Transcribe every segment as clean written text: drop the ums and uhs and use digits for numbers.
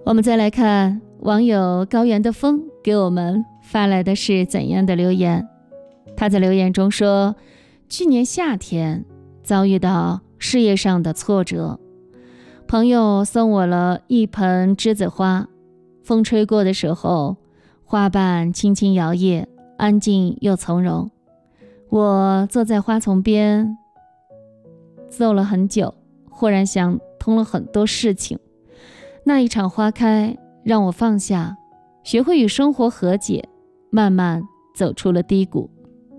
我们再来看网友高原的风给我们发来的是怎样的留言。他在留言中说，去年夏天遭遇到事业上的挫折，朋友送我了一盆栀子花，风吹过的时候，花瓣轻轻摇曳，安静又从容。我坐在花丛边坐了很久，忽然想通了很多事情。那一场花开让我放下，学会与生活和解，慢慢走出了低谷。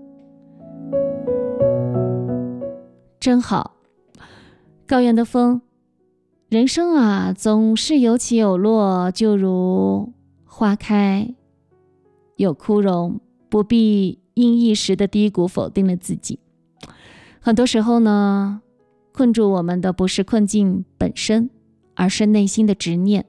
真好。高原的风，人生啊，总是有起有落，就如花开有枯荣，不必因一时的低谷否定了自己。很多时候呢，困住我们的不是困境本身，而是内心的执念。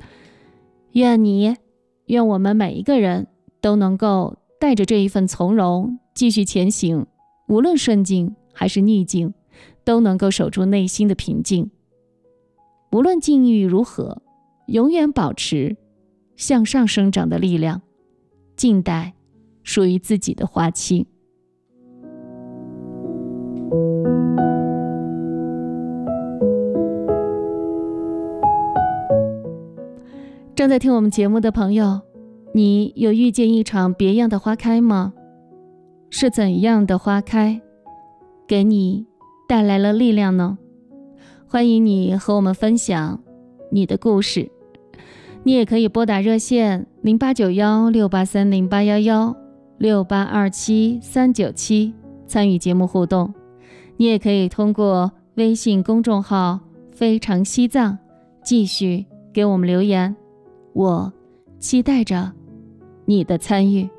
愿我们每一个人都能够带着这一份从容继续前行，无论顺境还是逆境，都能够守住内心的平静。无论境遇如何，永远保持向上生长的力量，静待属于自己的花期。正在听我们节目的朋友，你有遇见一场别样的花开吗？是怎样的花开给你带来了力量呢？欢迎你和我们分享你的故事。你也可以拨打热线08916838116827397397参与节目互动。你也可以通过微信公众号非常西藏继续给我们留言，我期待着你的参与。